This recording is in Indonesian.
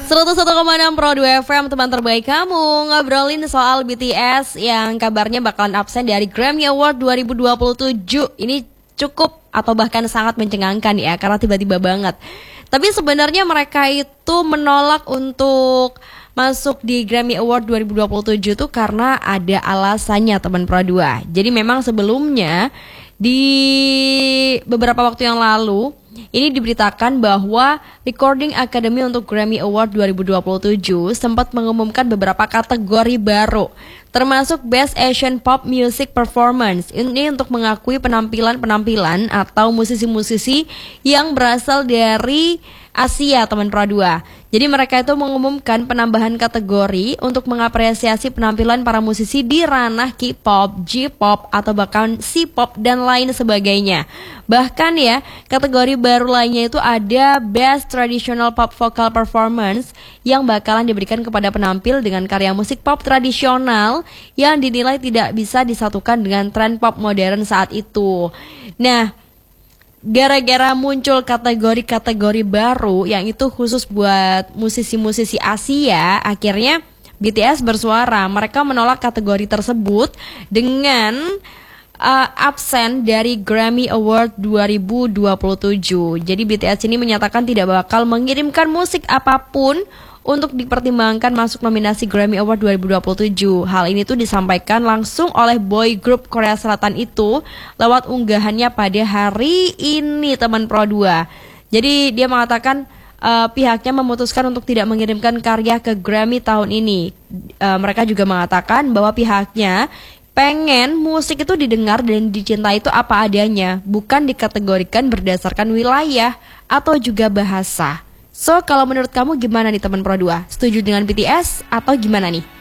101,6 Pro 2 FM, teman terbaik kamu. Ngobrolin soal BTS yang kabarnya bakalan absen dari Grammy Award 2027. Ini cukup atau bahkan sangat mencengangkan ya, karena tiba-tiba banget. Tapi sebenarnya mereka itu menolak untuk masuk di Grammy Award 2027 tuh karena ada alasannya, teman Pro 2. Jadi memang sebelumnya di beberapa waktu yang lalu ini diberitakan bahwa Recording Academy untuk Grammy Award 2027 sempat mengumumkan beberapa kategori baru, termasuk Best Asian Pop Music Performance. Ini untuk mengakui penampilan-penampilan atau musisi-musisi yang berasal dari Asia, teman Pro 2. Jadi mereka itu mengumumkan penambahan kategori untuk mengapresiasi penampilan para musisi di ranah K-pop, J-pop, atau bahkan C-pop dan lain sebagainya. Bahkan ya, kategori baru lainnya itu ada Best Traditional Pop Vocal Performance yang bakalan diberikan kepada penampil dengan karya musik pop tradisional yang dinilai tidak bisa disatukan dengan tren pop modern saat itu. Nah, gara-gara muncul kategori-kategori baru yang itu khusus buat musisi-musisi Asia, akhirnya BTS bersuara. Mereka menolak kategori tersebut dengan absen dari Grammy Award 2027. Jadi BTS ini menyatakan tidak bakal mengirimkan musik apapun untuk dipertimbangkan masuk nominasi Grammy Award 2027. Hal ini tuh disampaikan langsung oleh boy group Korea Selatan itu lewat unggahannya pada hari ini, teman Pro 2. Jadi dia mengatakan pihaknya memutuskan untuk tidak mengirimkan karya ke Grammy tahun ini. Mereka juga mengatakan bahwa pihaknya pengen musik itu didengar dan dicintai itu apa adanya, bukan dikategorikan berdasarkan wilayah atau juga bahasa. So, kalau menurut kamu gimana nih, teman Pro 2? Setuju dengan BTS atau gimana nih?